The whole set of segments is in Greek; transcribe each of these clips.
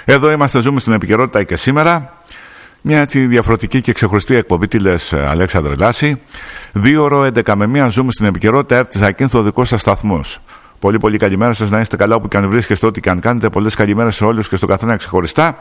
Εδώ είμαστε, ζούμε στην επικαιρότητα και σήμερα. Μια έτσι διαφορετική και ξεχωριστή εκπομπή, τι λες, Αλέξανδρε Λάση. 2 ώρο 11 με 1 ζούμε στην επικαιρότητα. ΕΡΤ Ζακίνθο, ο δικός σας σταθμός. Πολύ καλημέρα σας, να είστε καλά όπου και αν βρίσκεστε, ό,τι και αν κάνετε. Πολλές καλημέρες σε όλους και στο καθένα ξεχωριστά.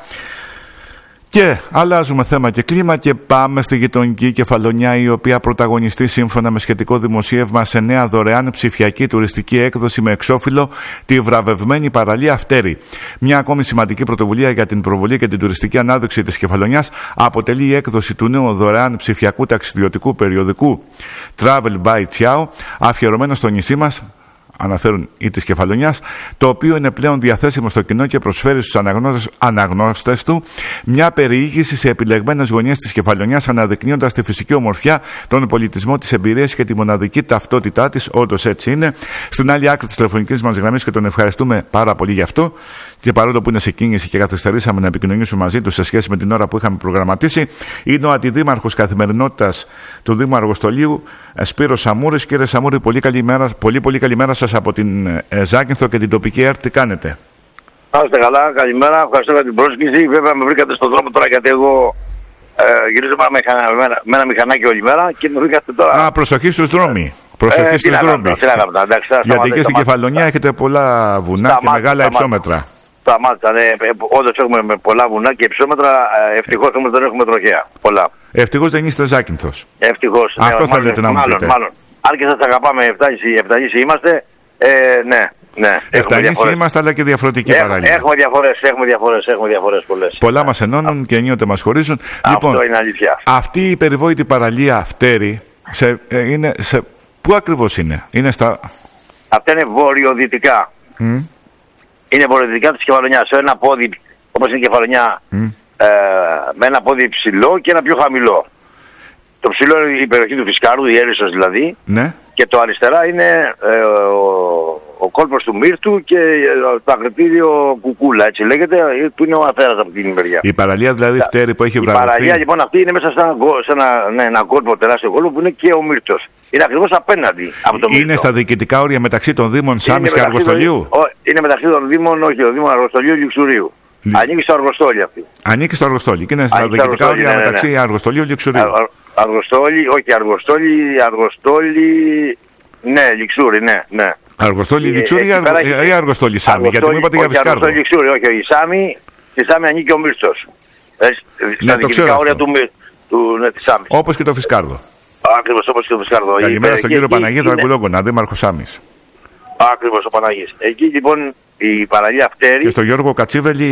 Και αλλάζουμε θέμα και κλίμα και πάμε στη γειτονική Κεφαλονιά, η οποία πρωταγωνιστεί σύμφωνα με σχετικό δημοσίευμα σε νέα δωρεάν ψηφιακή τουριστική έκδοση με εξώφυλλο τη βραβευμένη παραλία Φτέρη. Μια ακόμη σημαντική πρωτοβουλία για την προβολή και την τουριστική ανάδειξη της Κεφαλονιάς αποτελεί η έκδοση του νέου δωρεάν ψηφιακού ταξιδιωτικού περιοδικού Travel by Chiao, αφιερωμένο στο νησί μας, αναφέρουν ή της Κεφαλονιάς, το οποίο είναι πλέον διαθέσιμο στο κοινό και προσφέρει στους αναγνώστες του μια περιήγηση σε επιλεγμένες γωνιές της Κεφαλονιάς, αναδεικνύοντας τη φυσική ομορφιά, τον πολιτισμό, τις εμπειρίες και τη μοναδική ταυτότητά της. Όντως έτσι είναι. Στην άλλη άκρη της τηλεφωνικής μας γραμμής, και τον ευχαριστούμε πάρα πολύ γι' αυτό, και παρόλο που είναι σε κίνηση και καθυστερήσαμε να επικοινωνήσουμε μαζί του σε σχέση με την ώρα που είχαμε προγραμματίσει, είναι ο αντιδήμαρχος καθημερινότητας του Δήμου Αργοστολίου, Σπύρος Σαμούρης. Κύριε Σαμούρη, πολύ καλημέρα σας από την Ζάκυνθο και την τοπική ΕΡΤ. Τι κάνετε? Είστε καλά, καλημέρα. Ευχαριστώ για την πρόσκληση. Βέβαια με βρήκατε στον δρόμο τώρα, γιατί εγώ γυρίζω με ένα μηχανάκι όλη μέρα και με βρήκατε τώρα. Προσοχή στους δρόμοι. Προσοχή στους δρόμοι. Γιατί εκεί στην Κεφαλονιά έχετε πολλά βουνά και μεγάλα υψόμετρα. Σταμάτησα, ναι. Όντως έχουμε πολλά βουνά και υψόμετρα. Ευτυχώς όμως δεν έχουμε τροχέα. Πολλά. Ευτυχώς δεν είστε Ζάκυνθος. Ευτυχώς. Αυτό θέλετε να μου πείτε. Μάλλον. Αν και σας αγαπάμε, Εφταγήσι είμαστε. Ναι. Εφταγήσι είμαστε, αλλά και διαφορετική παραλία. Έχουμε διαφορές πολλές. Πολλά μας ενώνουν και ενίοτε μας χωρίζουν. Αυτό λοιπόν, είναι αλήθεια. Αυτή η περιβόητη παραλία Φτέρη, πού ακριβώς είναι? Αυτά είναι βορειοδυτικά. Είναι βορειοδυτικά της Κεφαλονιάς. Σε ένα πόδι, όπως είναι η Κεφαλονιά, με ένα πόδι ψηλό και ένα πιο χαμηλό. Το ψηλό είναι η περιοχή του Φυσκάρδου, η Έρισσος δηλαδή. Ναι. Και το αριστερά είναι ο κόλπος του Μύρτου και το ακριτήριο Κουκούλα, έτσι λέγεται, που είναι ο Αθέρας από την μεριά. Η παραλία δηλαδή Φτέρη που έχει βραβευτεί. Η παραλία λοιπόν αυτή είναι μέσα σε ένα κόλπο, τεράστιο κόλπο, που είναι και ο Μύρτος. Είναι ακριβώς απέναντι από το Μύρτο. Είναι στα διοικητικά όρια μεταξύ των Δήμων Σάμης και Αργοστολίου. Είναι μεταξύ των Δήμων, όχι, των Δήμων Αργοστολίου και Λιξουρίου. Ανήκει στο Αργοστόλι αυτή. Ανήκει στο Αργοστόλι και είναι στα διοικητικά όρια μεταξύ Αργοστολίου και Λιξουρίου. Αργοστόλι, ναι, Λιξούρι, ναι. Αργοστόλι, Λιξούρι ή Αργοστόλι Σάμι? Γιατί μου είπατε για Φυσκάρδο. Αργοστόλι, Λιξούρι, όχι, η Σάμι ανήκει ο Μύρτος. Στα διοικητικά όρια του Σάμι. Όπως και το Φυσκάρδο. Ακριβώς, όπως και το Φυσκάρδο. Καλημέρα στον κύριο Παναγίδη Αγκουλόγκονα, δήμαρχο Σάμης. Ακριβώς, ο Παναγής. Εκεί λοιπόν η παραλία Φτέρη. Και στο Γιώργο Κατσίβελη,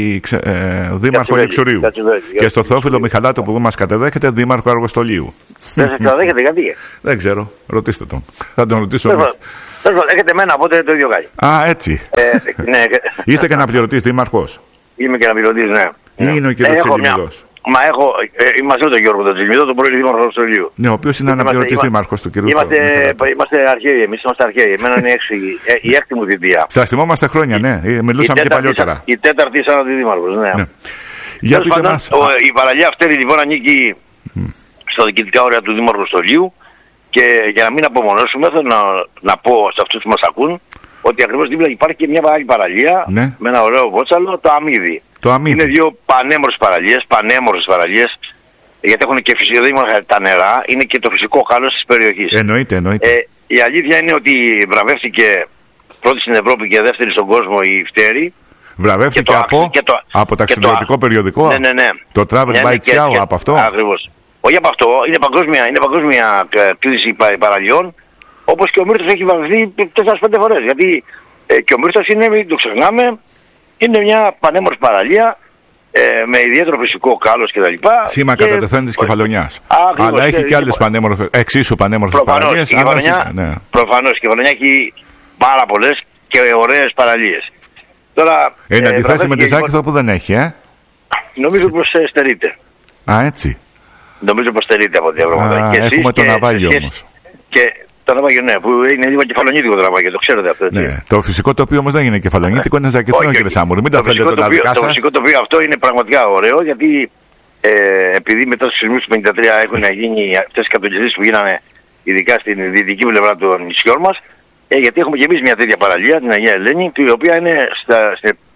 δήμαρχο Λιξουρίου. Και στο Θεόφιλο Μιχαλάτο που μας κατεδέχεται, δήμαρχο Αργοστολίου. Δεν σας κατεδέχεται, γιατί? Δεν ξέρω, ρωτήστε τον. Θα τον ρωτήσω εμείς. Έχετε εμένα, οπότε το ίδιο κάνει. Έτσι. Ναι. Είστε και αναπληρωτής δήμαρχος? Είμαι και αναπληρωτής, ναι. Ή είναι ο κύριος Τσιλιμιδός? Είμαστε με τον Γιώργο τον Τσιλιμιδό, τον πρώην δήμαρχο Αργοστολίου. Ναι, ο οποίος είναι αναπληρωτής δήμαρχος του κυρίου. Είμαστε αρχαίοι, εμείς είμαστε αρχαίοι. Εμένα είναι η έκτη μου θητεία. Σας θυμόμαστε χρόνια, ναι. Μιλούσαμε και παλιότερα. Η τέταρτη σαν αντιδήμαρχος, ναι. Για πείτε μας. Η παραλία αυτή λοιπόν ανήκει στα διοικητικά όρια του Δήμου Αργοστολίου και για να μην απομονώσουμε θέλω να πω σε αυτούς που μας ακούν ότι ακριβώς δίπλα υπάρχει και μια άλλη παραλία με ένα ωραίο βότσαλο, το Αμίδι. Είναι δύο πανέμορφες παραλίες, γιατί έχουν και φυσικό τα νερά, είναι και το φυσικό χάλος της περιοχής. Εννοείται. Η αλήθεια είναι ότι βραβεύτηκε πρώτη στην Ευρώπη και δεύτερη στον κόσμο η Φτέρη. Βραβεύτηκε από ταξιδιωτικό περιοδικό. Ναι. Το Travel by Chiao, από αυτό. Ακριβώς. Όχι από αυτό, είναι παγκόσμια κλίση παραλιών. Όπως και ο Μύρτος έχει βραβευτεί 4-5 φορές. Γιατί και ο Μύρτος είναι, μην το ξεχνάμε, είναι μια πανέμορφη παραλία με ιδιαίτερο φυσικό κάλος κτλ. Σήμα κατά τεθέν της Κεφαλονιάς. Αλλά έχει και άλλες εξίσου πανέμορφες παραλίες. Προφανώς η Κεφαλονιά έχει πάρα πολλές και ωραίες παραλίες. Είναι αντιθέσει με τη Ζάκυνθο που δεν έχει, Νομίζω πως στερείται. Έτσι. Νομίζω πως στερείται από την Ευρώπη. Έχουμε το ναυάγιο όμως. Το ναυάγιο, ναι, που είναι λίγο κεφαλονίτικο το ναυάγιο, το ξέρετε αυτό. Ναι, το φυσικό τοπίο όμως δεν είναι κεφαλονίτικο, είναι ζακυνθρό, κύριε Σάμουρη. Μην τα θέλετε το δικά σας. Το φυσικό τοπίο αυτό είναι πραγματικά ωραίο, γιατί επειδή μετά τους σεισμούς του 1953 έχουν γίνει αυτές οι κατολιστήσεις που γίνανε, ειδικά στην δυτική πλευρά των νησιών μας, γιατί έχουμε και εμείς μια τέτοια παραλία, την Αγία Ελένη, η οποία είναι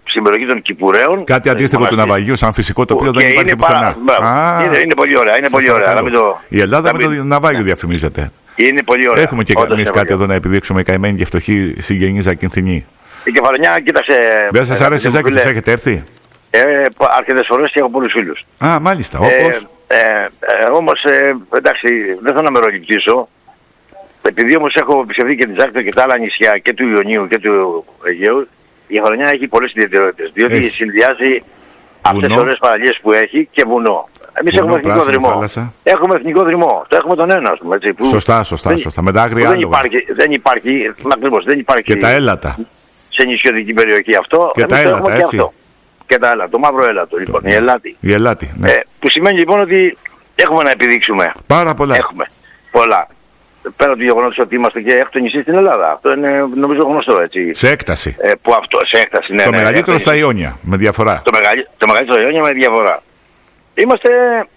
στην περιοχή των Κυπουραίων. Κάτι αντίστοιχο του ναυαγίου, σαν φυσικό τοπίο δεν υπάρχει πουθενά. Είναι πολύ ωραία. Είναι πολύ ωραία. Η Ελλάδα με το ναυάγιο διαφημίζεται. Είναι πολύ ωραία. Έχουμε και εμείς κάτι εδώ να επιδείξουμε καημένοι και φτωχοί συγγενείς Ακινθινοί. Η Κεφαλονιά, κοίταξε. Δεν σας αρέσει η Ζάκυνθος, έχετε έρθει? Αρκετές φορές και έχω πολλούς φίλους. Α, μάλιστα. Όπως. Όμως, εντάξει, δεν θέλω να μεροληπτήσω. Επειδή όμως έχω επισκεφθεί και τη Ζάκυνθο και τα άλλα νησιά και του Ιωνίου και του Αιγαίου, η Κεφαλονιά έχει πολλές ιδιαιτερότητες. Διότι συνδυάζει αυτές τις ωραίες παραλίες που έχει και βουνό. Εμείς έχουμε εθνικό δρυμό. Έχουμε εθνικό δρυμό. Το έχουμε τον ένα, ας πούμε. Έτσι, Σωστά. Με τα άγρια άλογα. Δεν υπάρχει. Και τα έλατα. Σε νησιωτική περιοχή αυτό. Και τα έλατα, έτσι. Και τα έλατα. Το μαύρο έλατο, λοιπόν. Η ελάτη. Ναι. Που σημαίνει λοιπόν ότι έχουμε να επιδείξουμε. Πάρα πολλά. Έχουμε πολλά. Πέρα του γεγονότος ότι είμαστε και έκτο νησί στην Ελλάδα. Αυτό είναι νομίζω γνωστό, έτσι. Σε έκταση. Σε έκταση, ναι. Το μεγαλύτερο στα Ιόνια, με διαφορά. Το μεγαλύτερο Ιόνια με διαφορά. Είμαστε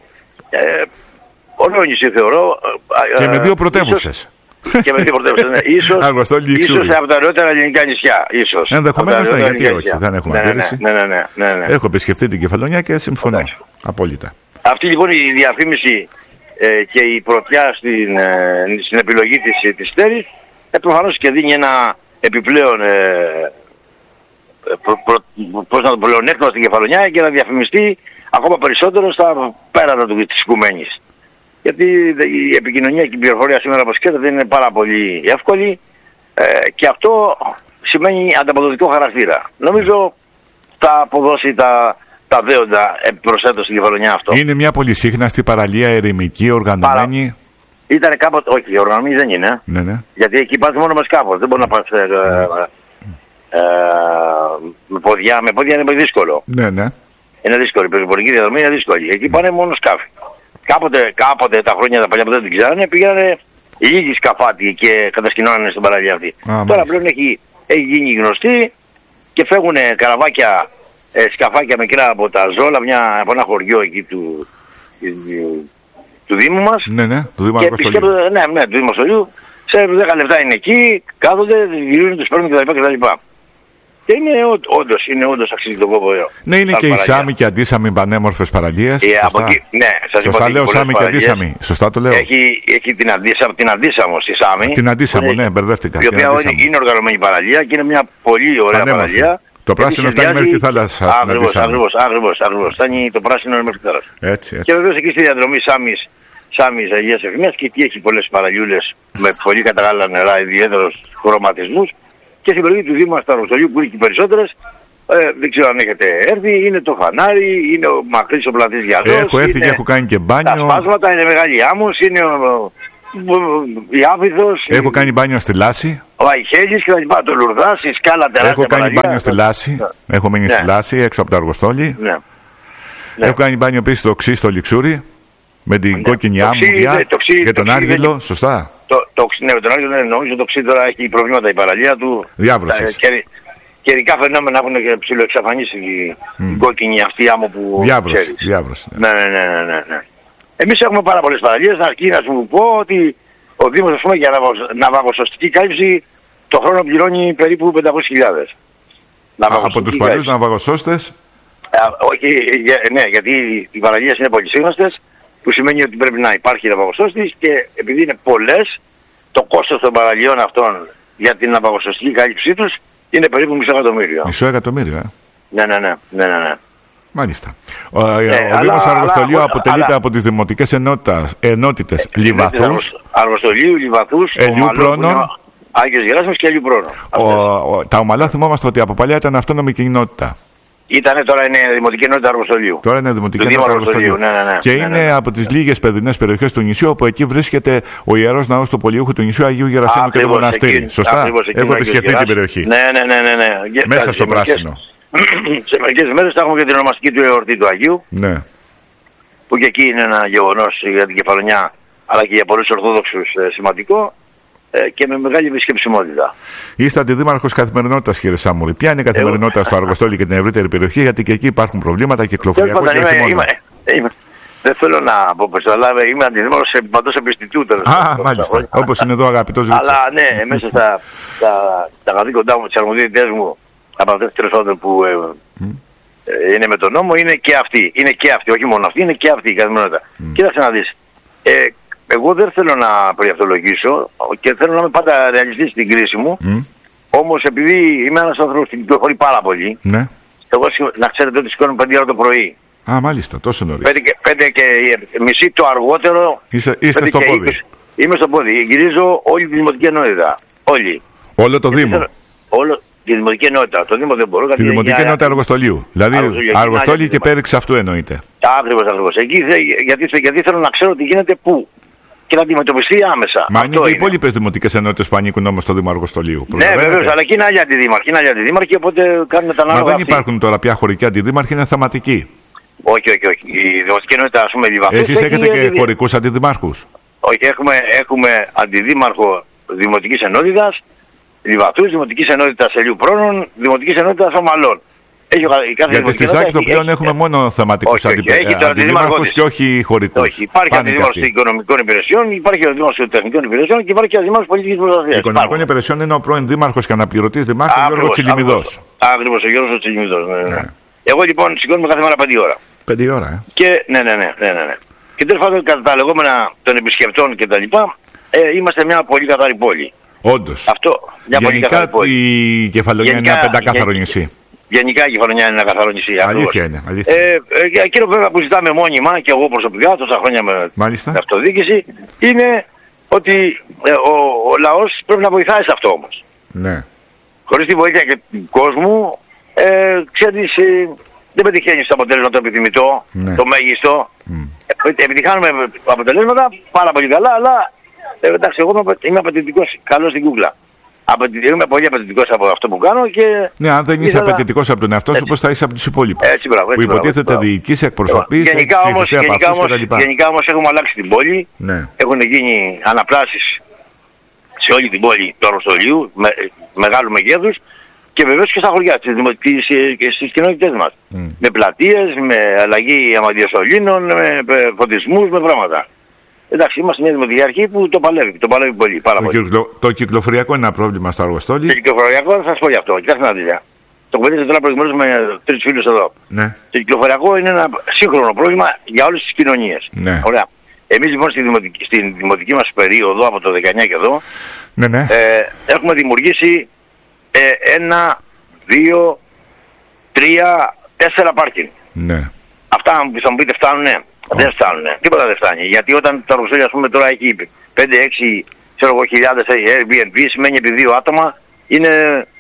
ωραίο νησί, θεωρώ. Και με δύο πρωτεύουσες. Και με δύο πρωτεύουσες, ναι. Ίσως από τα ωραιότερα ελληνικά νησιά. Ίσως. Ενδεχομένως, ναι, γιατί όχι. Δεν έχουμε αντίρρηση. Ναι. Έχω επισκεφτεί την Κεφαλονιά και συμφωνώ. Απόλυτα. Αυτή λοιπόν η διαφήμιση και η πρωτιά στην επιλογή της στέρης προφανώς και δίνει ένα επιπλέον πλεονέκτημα στην Κεφαλονιά και να διαφημιστεί ακόμα περισσότερο στα πέρατα της Οικουμένης. Γιατί η επικοινωνία και η πληροφορία σήμερα, όπως ξέρετε, δεν είναι πάρα πολύ εύκολη και αυτό σημαίνει ανταποδοτικό χαρακτήρα. Νομίζω θα αποδώσει τα δέοντα προσθέτω στην Κεφαλονιά αυτό. Είναι μια πολυσύχναστη παραλία, ερημική, οργανωμένη. Ήταν κάποτε, όχι, οργανωμένη δεν είναι. Ναι. Γιατί εκεί πας μόνο με σκάφος, δεν μπορεί να πας με ποδιά. Με ποδιά είναι πολύ δύσκολο. Ναι. Είναι δύσκολο, η περιπορική διαδρομή είναι δύσκολη. Εκεί πάνε μόνο σκάφη. Κάποτε τα χρόνια τα παλιά που δεν την ξέρανε, πήγανε λίγοι σκαφάτοι και κατασκηνώνανε στην παραλία αυτή. Τώρα πλέον έχει γίνει γνωστή και φεύγουν καραβάκια, σκαφάκια μικρά από τα Ζόλα, από ένα χωριό εκεί του Δήμου μας. Ναι, του Δήμου Αργοστολίου. Ναι, του Δήμου Αργοστολίου. Σε 10 λεπτά είναι εκεί, κάθονται, γυρίζουν, τους παίρνουν κτλ. Και είναι όντως αξίζει τον κόπο. Ναι, είναι και οι Σάμοι και Αντίσαμοι πανέμορφες παραλίες. Ναι, σωστά λέω Σάμοι και Αντίσαμοι. Σωστά το λέω. Έχει την Αντίσαμο στη Σάμη. Την Αντίσαμο, ναι, μπερδεύτηκα. Η οποία είναι οργανωμένη παραλία και είναι μια πολύ ωραία παραλία. Το πράσινο φτάνει μέχρι τη θάλασσα. Ακριβώς. Φτάνει το πράσινο μέχρι τη θάλασσα. Έτσι. Και βεβαίως εκεί στη διαδρομή Σάμης Αγίας Ευθυμίας και εκεί έχει πολλές παραλιούλες με πολύ καταγάλα νερά, ιδιαίτερους χρωματισμούς. Και στην περιοχή του Δήμου Αργοστολίου που είναι και περισσότερες, δεν ξέρω αν έχετε έρθει, είναι το φανάρι, είναι ο μακρύς ο πλατής γυαλός. Έχω έρθει και έχω κάνει και μπάνιο. Τα σπάσματα, είναι μεγάλη άμμος, είναι η Άφηθος. Έχω κάνει μπάνιο στη Λάση. Ο Αϊχέλης και τα λοιπά, το Λουρδάς, η Σκάλα τεράστια. Έχω κάνει μπάνιο στη Λάση. Έχω μείνει στη Λάση έξω από το Αργοστόλι. Ναι. Έχω κάνει μπάνιο επίσης στο Ξύ, στο Λιξούρι. Με την κόκκινη άμμουδια και τον Άργυλο, σωστά. Ναι, με τον Άργυλο νομίζω το Ξύ τώρα έχει προβλήματα η παραλία του. Διάβρωσης. Καιρικά φαινόμενα έχουν ψιλοεξαφανίσει την κόκκινη αυτή άμμο που ξέρεις. Διάβρωση. Ναι. Εμείς έχουμε πάρα πολλές παραλίες, αρκεί να σου πω ότι ο Δήμος, ας πούμε, για ναυαγοσωστική κάλυψη το χρόνο πληρώνει περίπου 500.000. Από τους παλιούς ναυαγοσώστες. Όχι, ναι, γιατί οι παραλίες είναι πολυσύγνωστες, που σημαίνει ότι πρέπει να υπάρχει ναυαγοσώστης και επειδή είναι πολλές, το κόστος των παραλιών αυτών για την ναυαγοσωστική κάλυψή τους είναι περίπου $500,000. $500,000, Ναι. Μάλιστα. Ο Δήμος Αργοστολίου αποτελείται από τις δημοτικές ενότητες Λιβαθούς, Αργοστολίου, Λιβαθούς, Ελιού Πρόνων, Άγιος Γεράσιμος και Ελιού Πρόνων. Τα Ομαλά θυμόμαστε ότι από παλιά ήταν αυτόνομη κοινότητα. Τώρα είναι Δημοτική Ενότητα Αργοστολίου. Τώρα είναι Δημοτική Ενότητα Αργοστολίου. Ναι. Και είναι από τις λίγες παιδινές περιοχές του νησιού, όπου εκεί βρίσκεται ο Ιερός Ναός του Πολιούχου του νησιού Αγίου Γερασίμου και το μοναστήρι. Σωστά. Έχω επισκεφτεί την περιοχή. Ναι. Μέσα στο πράσινο. Σε μερικές μέρες θα έχουμε και την ονομαστική του εορτή του Αγίου. Ναι. Που και εκεί είναι ένα γεγονός για την Κεφαλονιά, αλλά και για πολλούς Ορθόδοξους σημαντικό. Και με μεγάλη επισκεψιμότητα. Είστε αντιδήμαρχος καθημερινότητας, κύριε Σάμουρη. Ποια είναι η καθημερινότητα στο Αργοστόλι και την ευρύτερη περιοχή, γιατί και εκεί υπάρχουν προβλήματα κυκλοφοριακού και όχι μόνο. Δεν θέλω να πω πως, αλλά είμαι αντιδήμαρχος παντός επιστητού. Μάλιστα. Όπως είναι εδώ ο αγαπητός Βίτσος. Αλλά ναι, μέσα στα καθήκοντά μου, τις αρμοδιότητες μου από αυτές τέλος πάντων που είναι με τον νόμο, είναι και αυτή. Είναι και αυτή, όχι μόνο αυτή, είναι και αυτή η καθημερινότητα. Κοίταξε να δεις. Εγώ δεν θέλω να περιαυτολογήσω και θέλω να είμαι πάντα ρεαλιστής στην κρίση μου. Όμως επειδή είμαι ένας άνθρωπος που κυκλοφορεί πάρα πολύ, ναι. Εγώ να ξέρετε ότι σηκώνουμε 5 ώρα το πρωί. Α, μάλιστα, τόσο νωρίς. 5 και μισή το αργότερο. Είστε στο πόδι. Είμαι στο πόδι. Γυρίζω όλη τη δημοτική ενότητα. Όλη. Όλο το Δήμο. Όλο τη δημοτική ενότητα. Το Δήμο δεν μπορώ. Τη δημοτική ενότητα Αργοστολίου. Δηλαδή Αργοστόλη και πέριξ αυτού εννοείται. Ακριβώς. Εκεί γιατί θέλω να ξέρω τι γίνεται πού. Και να αντιμετωπιστεί άμεσα. Μα είναι και οι υπόλοιπες δημοτικές ενότητες που ανήκουν όμως στο Δήμο Αργοστολίου. Ναι, βεβαίως, αλλά και είναι άλλοι αντιδήμαρχοι. Οπότε κάνουμε τα ανάλογα. Μα δεν υπάρχουν τώρα πια χωρικοί αντιδήμαρχοι, είναι θεματικοί. Όχι. Η δημοτική ενότητα, ας πούμε, Λιβαθούς. Εσείς έχετε και χωρικούς αντιδημάρχους? Όχι, έχουμε αντιδήμαρχο δημοτικής ενότητας Λιβαθούς, δημοτικής ενότητας Ελιού Πρόνων, δημοτικής ενότητας Ομαλών. Γιατί στη Ζάκηθο πλέον έχουμε μόνο θεματικούς αντιδήμαρχους και όχι χωρικούς. Όχι, υπάρχει αντιδήμαρχος οικονομικών υπηρεσιών, υπάρχει αντιδήμαρχος τεχνικών υπηρεσιών και υπάρχει αντιδήμαρχος πολιτικής προστασίας. Οικονομικών υπηρεσιών είναι ο πρώην δήμαρχος και αναπληρωτής δημάρχος Γιώργος Τσιλιμιδός. Ακριβώς, ο Γιώργος Τσιλιμιδός. Εγώ λοιπόν σηκώνουμε κάθε μέρα 5 ώρα. 5 ώρα, Και ναι. Και τέλος πάντων κατά τα λεγόμενα των επισκεπτών κτλ. Είμαστε μια πολύ καθαρή πόλη. Όντως. Γενικά η Κεφαλονιά είναι ένα πεντακάθαρο νησί. Γενικά η Κεφαλονιά είναι ένα καθαρό νησί. Αλήθεια είναι. Εκείνο βέβαια που ζητάμε μόνιμα και εγώ προσωπικά τόσα χρόνια με αυτοδιοίκηση είναι ότι ο λαός πρέπει να βοηθάει σε αυτό όμως. Ναι. Χωρίς τη βοήθεια και του κόσμου, ξέρεις, δεν πετυχαίνεις το αποτέλεσμα το επιθυμητό, το μέγιστο. Επιτυχάνουμε αποτελέσματα πάρα πολύ καλά, αλλά εντάξει, εγώ είμαι απαιτητικός, καλός στην κούκλα. Είμαι πολύ απαιτητικός από αυτό που κάνω και... Ναι, αν δεν είσαι απαιτητικός από τον εαυτό σου, πώς θα είσαι από τους υπόλοιπους? Έτσι, μπράβο. Που υποτίθεται διοικείς, εκπροσωπείς, γενικά όμως έχουμε αλλάξει την πόλη. Ναι. Έχουν γίνει αναπλάσεις σε όλη την πόλη του Αργοστολίου, μεγάλου μεγέθους και βεβαίως και στα χωριά, στις κοινότητες μας. Με πλατείες, με αλλαγή αμαντιοσωλήνων, με φωτισμούς, με πράγματα. Εντάξει, είμαστε μια δημοτική αρχή που το παλεύει πολύ, πάρα πολύ. Το κυκλοφοριακό είναι ένα πρόβλημα στο Αργοστόλι. Το κυκλοφοριακό θα σας πω γι' αυτό. Κοιτάξτε να δείτε. Το κουβέντιζα τώρα προηγουμένως με 3 φίλους εδώ. Ναι. Το κυκλοφοριακό είναι ένα σύγχρονο πρόβλημα για όλες τις κοινωνίες. Ναι. Ωραία. Εμείς λοιπόν στην δημοτική μας περίοδο, από το 19 και εδώ, έχουμε δημιουργήσει 1, 2, 3, 4 πάρκινγκ. Ναι. Αυτά που θα μου πείτε φτάνουνε. Δεν φτάνουνε. Τίποτα δεν φτάνει. Γιατί όταν το Αργοστόλι, ας πούμε, τώρα έχει 5-6 χιλιάδες Airbnb, σημαίνει επί 2 άτομα είναι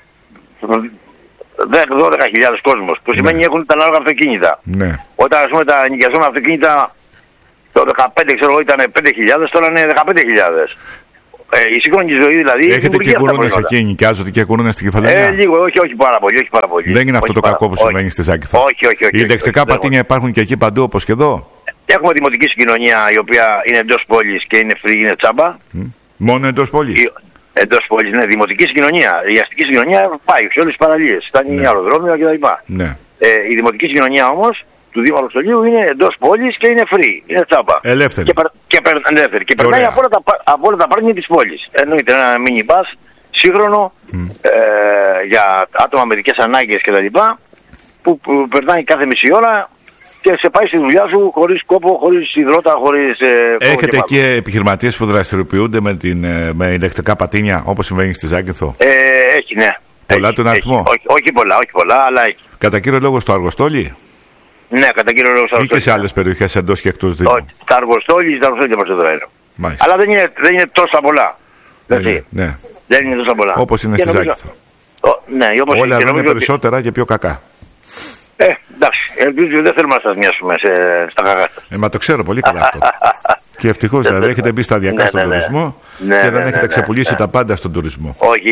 10-12.000 κόσμος. Που σημαίνει έχουν τα ανάλογα αυτοκίνητα. Ναι. Όταν, ας πούμε, τα νοικιαζόμενα αυτοκίνητα το 15 ήταν 5.000, τώρα είναι 15.000. Η σύγχρονη ζωή δηλαδή. Έχετε και κουρούνες εκεί, νοικιάζονται και κουρούνες στην Κεφαλονιά? Λίγο, όχι πάρα πολύ. Δεν είναι αυτό το κακό που συμβαίνει στη Ζάκηθο? Όχι. Οι δεχτικά πατίνια υπάρχουν και εκεί παντού όπως και εδώ? Έχουμε δημοτική συγκοινωνία η οποία είναι εντός πόλης και είναι free, είναι τσάμπα. Μόνο εντός πόλης? Εντός πόλης, ναι, δημοτική συγκοινωνία. Η αστική συγκοινωνία πάει σε όλες τις παραλίες. Φτάνει αεροδρόμιο κτλ. Ναι. Η δημοτική συγκοινωνία όμως του Δήμου Αργοστολίου είναι εντός πόλης και είναι free, είναι τσάμπα. Ελεύθερη. Και περνάει από όλα τα πάρκινγκ της πόλης. Εννοείται ένα mini bus σύγχρονο για άτομα με ειδικές ανάγκες κτλ. Που περνάει κάθε μισή ώρα και σε πάει στη δουλειά σου χωρίς κόπο, χωρίς υδρότα, χωρίς... Έχετε και επιχειρηματίες που δραστηριοποιούνται με ηλεκτρικά πατίνια όπως συμβαίνει στη Ζάκηθο? Έχει, ναι. Πολλά τον αριθμό? Όχι πολλά, αλλά έχει. Κατά κύριο λόγο στο Αργοστόλι? Ναι, κατά κύριο λόγο στο Αργοστόλι. Ή και σε άλλες περιοχές εντός και εκτός Δήμου? Τα Αργοστόλι δεν περισσότερα είναι. Αλλά δεν είναι τόσα πολλά. Ναι. Δεν είναι τόσα πολλά. Όπως είναι στη Ζάκηθο. Όλα εδώ είναι περισσότερα και πιο κακά. Εντάξει, ελπίζω δεν θέλουμε να σας μοιάσουμε στα κακά. Μα το ξέρω πολύ καλά αυτό. Και ευτυχώς δηλαδή έχετε μπει σταδιακά στον τουρισμό και δεν έχετε ξεπουλήσει τα πάντα στον τουρισμό. Όχι,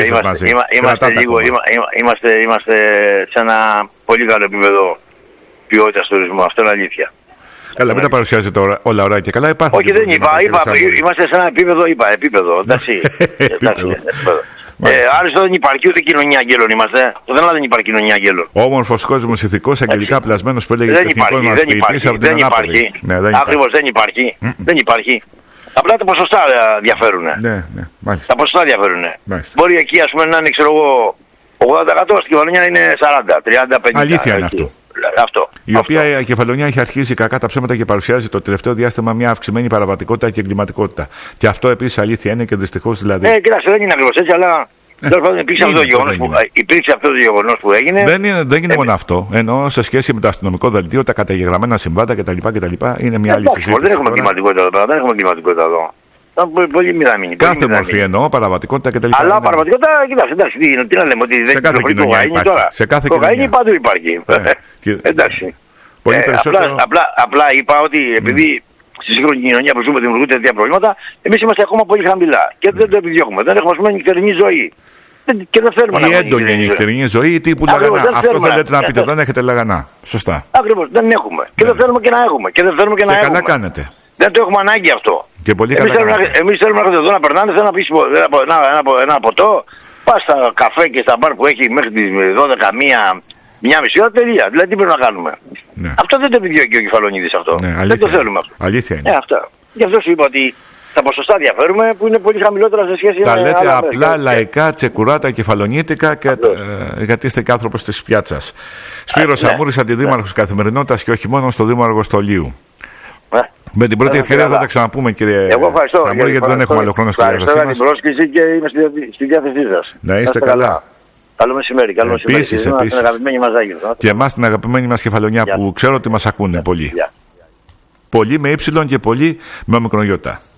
είμαστε σε ένα πολύ καλό επίπεδο ποιότητας τουρισμού. Αυτό είναι αλήθεια. Καλά, μην τα παρουσιάζετε όλα ωραία και καλά. Υπάρχουν. Όχι, δεν είπα. Είμαστε σε ένα επίπεδο. Εντάξει. Άριστο δεν υπάρχει ούτε κοινωνία αγγέλων είμαστε. Στο δεν υπάρχει κοινωνία αγγέλων. Όμορφος κόσμος ηθικός, αγγελικά πλασμένος που έλεγε τεχνικός μας ποιητής από την Ανάπολη. Ακριβώς δεν υπάρχει. Απλά τα ποσοστά διαφέρουν. Ναι, μάλιστα. Τα ποσοστά διαφέρουν. Μπορεί εκεί ας πούμε να είναι, ξέρω εγώ, 80% στην Κεφαλονιά είναι 40, 30, 50. Αλήθεια είναι αυτό. Αυτό. Η οποία η Κεφαλονιά έχει αρχίσει κακά τα ψέματα και παρουσιάζει το τελευταίο διάστημα μια αυξημένη παραβατικότητα και εγκληματικότητα. Και αυτό επίσης αλήθεια είναι και δυστυχώς δηλαδή. Κοίταξε, δεν είναι ακριβώς έτσι, αλλά. Υπήρξε αυτό το γεγονός που έγινε. Δεν είναι μόνο αυτό. Ενώ σε σχέση με το αστυνομικό δελτίο, τα καταγεγραμμένα συμβάντα κτλ. Είναι μια άλλη συζήτηση. Δεν έχουμε εγκληματικότητα εδώ. Πολύ μηδαμινή. Κάθε μορφή εννοώ, παραβατικότητα κτλ. Αλλά παραβατικότητα, κοιτάξτε, εντάξει, τι να λέμε, ότι δεν κυκλοφορεί το κοκαίνη τώρα. Σε κάθε κοινωνία. παντού υπάρχει. Εντάξει. Απλά είπα ότι επειδή στη σύγχρονη κοινωνία που ζούμε δημιουργούνται τέτοια προβλήματα, εμείς είμαστε ακόμα πολύ χαμηλά και δεν το επιδιώκουμε. Δεν έχουμε, ας πούμε, νυχτερινή ζωή. Και δεν θέλουμε να έχουμε. Η έντονη νυχτερινή ζωή ή τύπου λαγανά. Αυτό θέλετε να πείτε, δεν έχετε λαγανά. Σωστά. Ακριβώς, δεν έχουμε. Και δεν θέλουμε και να έχουμε. Και καλά κάνετε. Δεν το έχουμε ανάγκη αυτό. Και πολύ καλά κάνετε. Εμείς θέλουμε να έρχονται εδώ να περνάνε, θέλουν να πεις ένα ποτό. Πας στα καφέ και στα μπαρ που έχει μέχρι τις 12, μία μισή ώρα, τελεία. Δηλαδή τι πρέπει να κάνουμε. Ναι. Αυτό δεν το επιδιώκει ο Κεφαλονίδης αυτό. Ναι, δεν το θέλουμε αυτό. Αλήθεια είναι. Αυτά. Γι' αυτό σου είπα ότι τα ποσοστά διαφέρουμε που είναι πολύ χαμηλότερα σε σχέση με τα λέτε απλά λαϊκά, τσεκουράτα, κεφαλονίτικα και γιατί είστε και άνθρωπος της πιάτσας. Σπύρος Σαμούρης, αντιδήμαρχος Καθημερινότητας και όχι μόνο στο Δήμο Αργοστολίου. Με την πρώτη ευκαιρία θα τα ξαναπούμε, κύριε Σαμούρη, γιατί δεν έχουμε άλλο χρόνο στη διάθεσή μας. Ευχαριστώ για την πρόσκληση και είμαι στη διάθεσή σας. Να είστε καλά. Καλό μεσημέρι. Επίσης. Την αγαπημένη μας Άγγελο. Και εμάς την αγαπημένη μας Κεφαλονιά που ξέρω ότι μας ακούνε πολύ. Πολύ με ύψιλον και πολύ με μικρογιώτα.